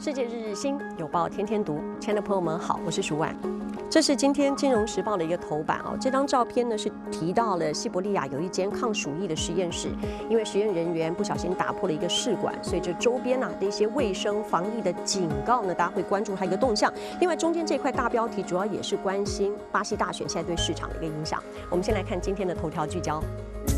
世界日日新，有报天天读。亲爱的朋友们好，我是舒婉。这是今天《金融时报》的一个头版哦。这张照片呢是提到了西伯利亚有一间抗鼠疫的实验室，因为实验人员不小心打破了一个试管，所以这周边的一些卫生防疫的警告呢，大家会关注它一个动向。另外，中间这块大标题主要也是关心巴西大选现在对市场的一个影响。我们先来看今天的头条聚焦。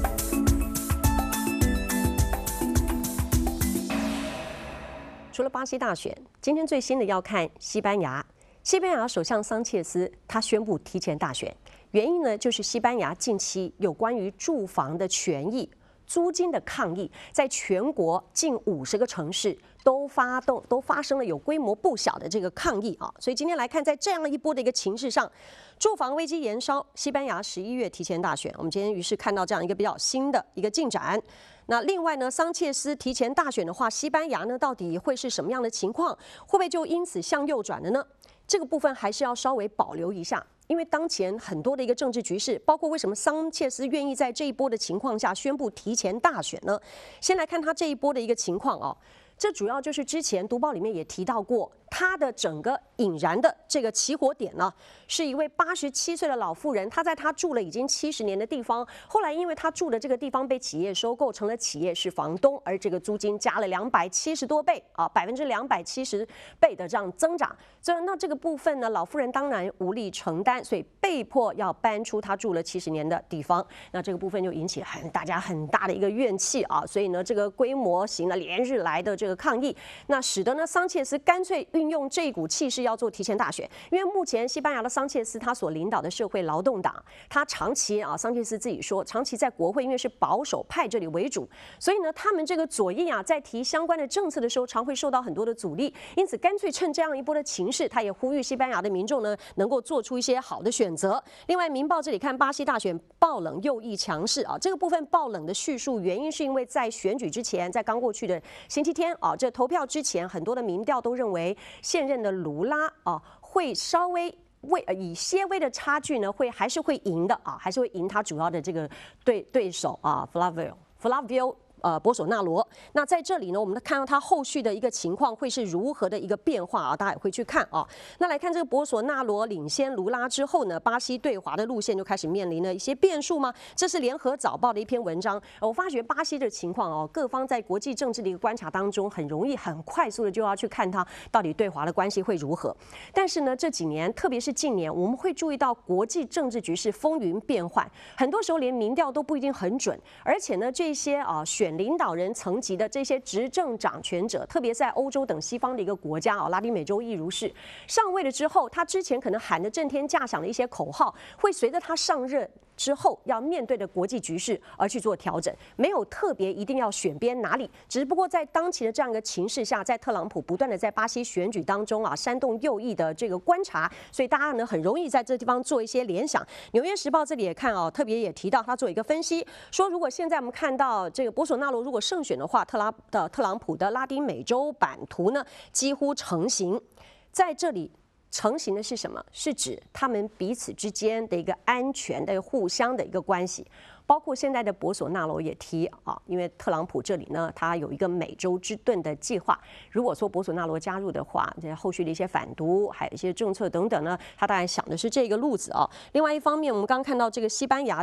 除了巴西大选，今天最新的要看西班牙。西班牙首相桑切斯他宣布提前大选，原因呢就是西班牙近期有关于住房的权益、租金的抗议，在全国近50个城市都发生了有规模不小的这个抗议啊。所以今天来看，在这样一波的一个情势上，住房危机延烧，西班牙11月提前大选。我们今天于是看到这样一个比较新的一个进展。那另外呢，桑切斯提前大选的话，西班牙呢到底会是什么样的情况？会不会就因此向右转了呢？这个部分还是要稍微保留一下，因为当前很多的一个政治局势，包括为什么桑切斯愿意在这一波的情况下宣布提前大选呢？先来看他这一波的一个情况哦。这主要就是之前读报里面也提到过，他的整个引燃的这个起火点呢，是一位87岁的老妇人，她在她住了已经70年的地方，后来因为她住的这个地方被企业收购，成了企业是房东，而这个租金加了270多倍啊，270%的这样增长。那这个部分呢，老妇人当然无力承担，所以被迫要搬出她住了70年的地方。那这个部分就引起大家很大的一个怨气啊，所以呢，这个规模型的连日来的这个抗议，那使得呢桑切斯干脆运用这一股气势要做提前大选。因为目前西班牙的桑切斯他所领导的社会劳动党，他长期桑切斯自己说，长期在国会因为是保守派这里为主，所以呢他们这个左翼在提相关的政策的时候，常会受到很多的阻力，因此干脆趁这样一波的情势，他也呼吁西班牙的民众呢能够做出一些好的选择。另外，《民报》这里看巴西大选爆冷，右翼强势这个部分爆冷的叙述原因是因为在选举之前，在刚过去的星期天这投票之前，很多的民调都认为现任的卢拉会稍微以些微的差距呢，还是会赢的还是会赢他主要的这个对手Flavio博索纳罗。那在这里呢，我们看到他后续的一个情况会是如何的一个变化大家也会去看那来看这个博索纳罗领先卢拉之后呢，巴西对华的路线就开始面临了一些变数吗？这是联合早报的一篇文章。我发觉巴西的情况各方在国际政治的一个观察当中，很容易很快速的就要去看它到底对华的关系会如何。但是呢，这几年特别是近年，我们会注意到国际政治局势风云变幻，很多时候连民调都不一定很准，而且呢，这些选领导人层级的这些执政掌权者，特别在欧洲等西方的一个国家拉丁美洲亦如是，上位了之后，他之前可能喊得震天价响的一些口号，会随着他上任之后要面对的国际局势而去做调整，没有特别一定要选边哪里，只不过在当前的这样一个情势下，在特朗普不断的在巴西选举当中煽动右翼的这个观察，所以大家呢很容易在这地方做一些联想。纽约时报这里也看特别也提到他做一个分析，说如果现在我们看到这个博索纳罗如果胜选的话，特朗普的拉丁美洲版图呢几乎成型，在这里。成型的是什么？是指他们彼此之间的一个安全的互相的一个关系，包括现在的博索纳罗也提因为特朗普这里呢，他有一个美洲之盾的计划。如果说博索纳罗加入的话，这后续的一些反毒，还有一些政策等等呢，他当然想的是这个路子另外一方面，我们刚刚看到这个西班牙。